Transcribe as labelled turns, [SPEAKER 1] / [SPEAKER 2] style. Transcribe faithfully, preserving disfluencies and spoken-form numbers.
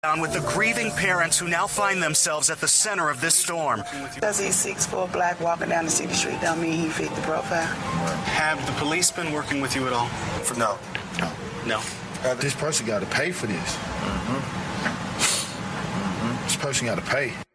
[SPEAKER 1] Down with the grieving parents who now find themselves at the center of this storm.
[SPEAKER 2] Because he's six foot black walking down the city street don't mean he fit the profile.
[SPEAKER 1] Have the police been working with you at all?
[SPEAKER 3] For no. No.
[SPEAKER 1] No.
[SPEAKER 3] Uh, this person got to pay for this. Mm-hmm. Mm-hmm. This person got to pay.